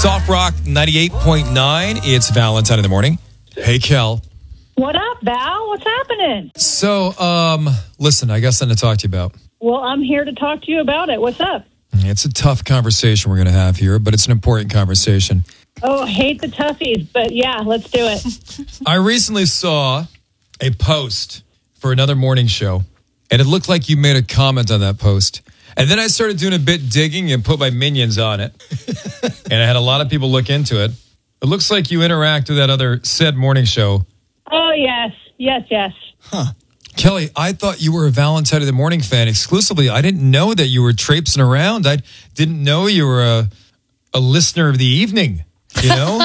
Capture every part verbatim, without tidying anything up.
Soft Rock ninety-eight point nine. It's Valentine in the morning. Hey, Kel. What up, Val? What's happening? So, um, listen, I got something to talk to you about. Well, I'm here to talk to you about it. What's up? It's a tough conversation we're going to have here, but it's an important conversation. Oh, I hate the toughies, but yeah, let's do it. I recently saw a post for another morning show, and it looked like you made a comment on that post. And then I started doing a bit digging and put my minions on it. And I had a lot of people look into it. It looks like you interact with that other said morning show. Oh, yes. Yes, yes. Huh. Kelly, I thought you were a Valentine of the Morning fan exclusively. I didn't know that you were traipsing around. I didn't know you were a, a listener of the evening, you know?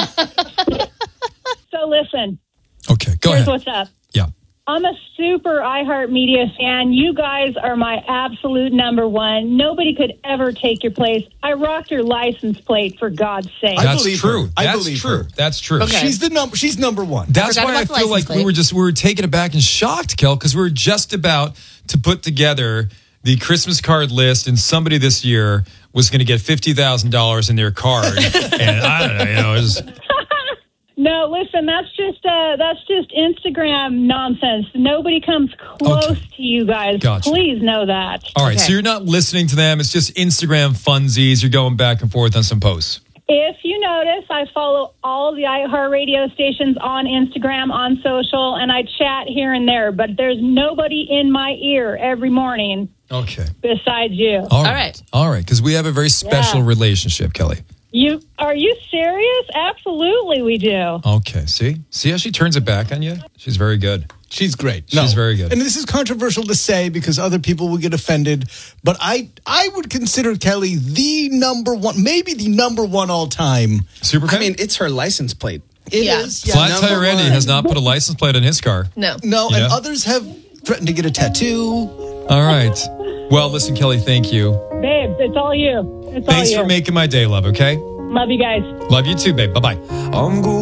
So listen. Okay, go Here's ahead. what's up. Yeah. I'm a super iHeartMedia fan. You guys are my absolute number one. Nobody could ever take your place. I rocked your license plate, for God's sake. I That's believe true. her. I That's believe true. her. That's true. Okay. She's the number. She's number one. That's I why I forgot about the feel like license we were plate. just we were taken aback and shocked, Kel, because we were just about to put together the Christmas card list, and somebody this year was going to get fifty thousand dollars in their card, and I don't know, you know, it was. No, listen, that's just uh, that's just Instagram nonsense. Nobody comes close Okay. to you guys. Gotcha. Please know that. All right, Okay. so you're not listening to them. It's just Instagram funsies. You're going back and forth on some posts. If you notice, I follow all the iHeartRadio stations on Instagram, on social, and I chat here and there. But there's nobody in my ear every morning Okay. besides you. All right. right. All right, because we have a very special Yeah. relationship, Kelly. You are you serious? Absolutely, we do. Okay, see? See how she turns it back on you? She's very good. She's great. She's very good. And this is controversial to say because other people will get offended, but I I would consider Kelly the number one, maybe the number one all time. Super I mean, it's her license plate. It Yeah. is, yeah, Flat number Tire Randy one. has not put a license plate on his car. No. No, Yeah. and others have threatened to get a tattoo. All right. Well, listen, Kelly, thank you. Babe, it's all you. It's Thanks all you. for making my day, love, okay? Love you guys. Love you too, babe. Bye-bye.